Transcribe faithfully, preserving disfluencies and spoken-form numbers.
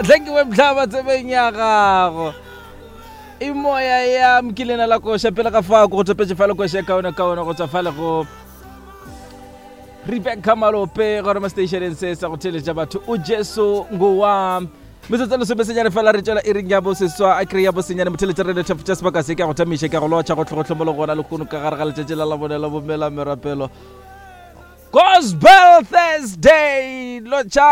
Thank you wemhlaba tsebenyaka. Imoya ya mkilena la ko shapela ka fa go tsepe fala ko sheka ona ka ona go tsafala go Rebecca Malope go ma station en se sa go teleja batho o Jesu ngo wa Metsotso se besenyane fela re tsela iring ya bo seswa a kreya bo senyane motheletse re tshapa tsa sebaka se ka go tamishe ka go locha go tlhotlhomolo gona le khono ka gare ga letšatši la bonela bo mela merapelo Gospel Thursday lo